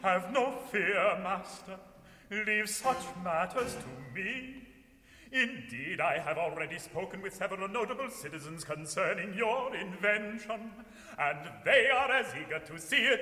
Have no fear, master. Leave such matters to me. Indeed, I have already spoken with several notable citizens concerning your invention, and they are as eager to see it